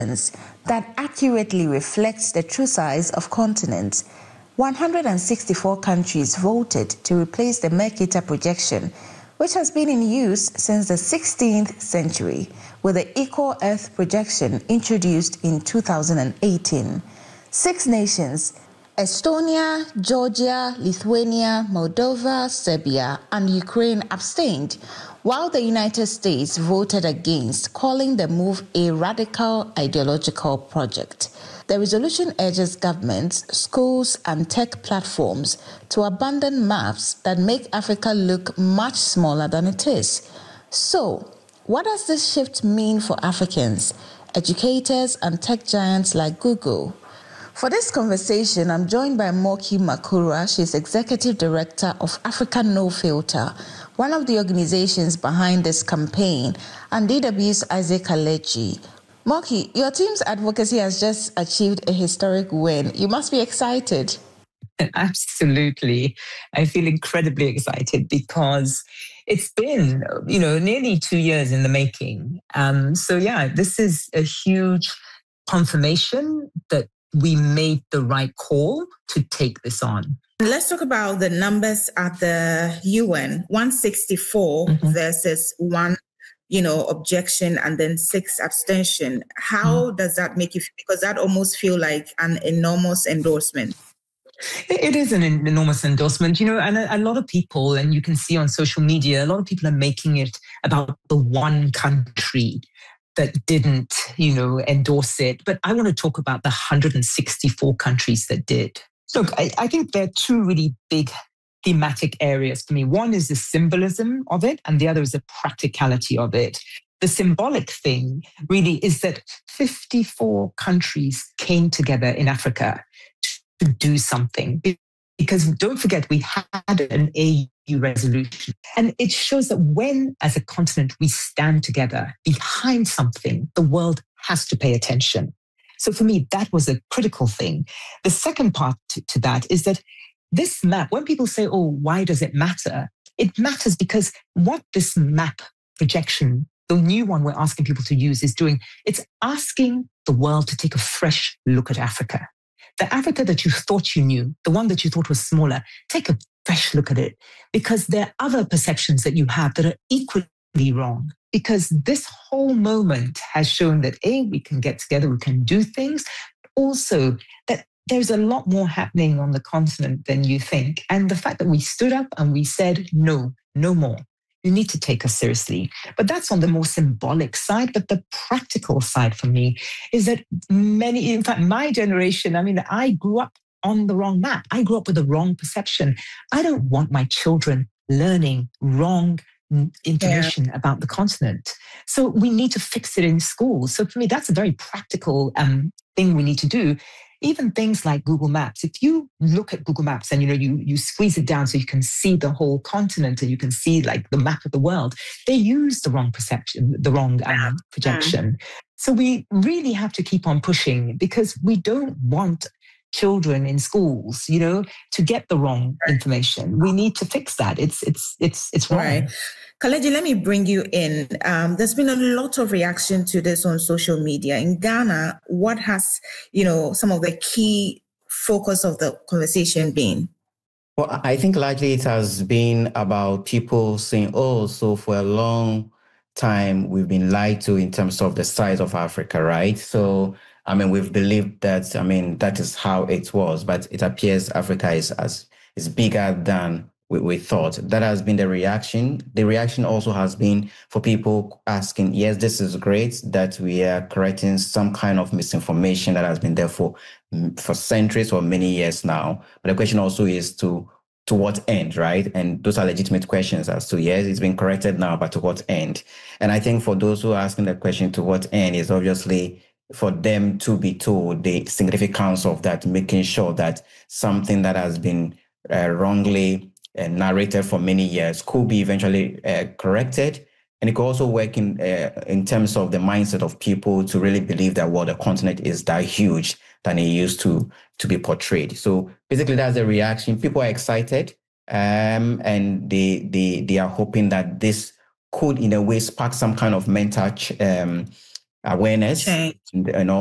that accurately reflects the true size of continents. 164 countries voted to replace the Mercator projection, which has been in use since the 16th century, with the Equal Earth projection introduced in 2018. 6 nations, Estonia, Georgia, Lithuania, Moldova, Serbia, and Ukraine abstained, while the United States voted against, calling the move a radical ideological project. The resolution urges governments, schools, and tech platforms to abandon maps that make Africa look much smaller than it is. So, what does this shift mean for Africans, educators, and tech giants like Google? For this conversation, I'm joined by Moki Makura. She's Executive Director of Africa No Filter, one of the organizations behind this campaign, and DW's Isaac Aleji. Moki, your team's advocacy has just achieved a historic win. You must be excited. Absolutely. I feel incredibly excited because it's been, nearly 2 years in the making. This is a huge confirmation that we made the right call to take this on. Let's talk about the numbers at the UN. 164 versus 1, objection, and then 6 abstention. How does that make you feel? Because that almost feel like an enormous endorsement. It is an enormous endorsement, and a lot of people, and you can see on social media, a lot of people are making it about the one country that didn't, endorse it. But I want to talk about the 164 countries that did. Look, I think there are 2 really big thematic areas for me. One is the symbolism of it, and the other is the practicality of it. The symbolic thing really is that 54 countries came together in Africa to do something. Because don't forget, we had an AU resolution. And it shows that when, as a continent, we stand together behind something, the world has to pay attention. So for me, that was a critical thing. The second part to that is that this map, when people say, oh, why does it matter? It matters because what this map projection, the new one we're asking people to use, is doing, it's asking the world to take a fresh look at Africa. The Africa that you thought you knew, the one that you thought was smaller, take a fresh look at it, because there are other perceptions that you have that are equally wrong. Because this whole moment has shown that A, we can get together, we can do things, also that there's a lot more happening on the continent than you think. And the fact that we stood up and we said, no, no more. You need to take us seriously. But that's on the more symbolic side. But the practical side for me is that in fact, my generation, I grew up on the wrong map. I grew up with the wrong perception. I don't want my children learning wrong information about the continent. So we need to fix it in schools. So for me, that's a very practical thing we need to do. Even things like Google Maps. If you look at Google Maps and you squeeze it down so you can see the whole continent and you can see like the map of the world, they use the wrong perception, the wrong projection. So we really have to keep on pushing, because we don't want children in schools, to get the wrong information. We need to fix that. It's wrong. Right. Kaleji, let me bring you in. There's been a lot of reaction to this on social media. In Ghana, what has, some of the key focus of the conversation been? Well, I think largely it has been about people saying, oh, so for a long time, we've been lied to in terms of the size of Africa, right? So, we've believed that, that is how it was, but it appears Africa is bigger than we thought. That has been the reaction. The reaction also has been for people asking, yes, this is great that we are correcting some kind of misinformation that has been there for centuries or many years now. But the question also is to what end, right? And those are legitimate questions as to, yes, it's been corrected now, but to what end? And I think for those who are asking that question, to what end, is obviously for them to be told the significance of that, making sure that something that has been wrongly narrated for many years could be eventually corrected. And it could also work in terms of the mindset of people to really believe that, well, the continent is that huge than it used to be portrayed. So basically, that's the reaction. People are excited, and they are hoping that this could, in a way, spark some kind of mental awareness, change. And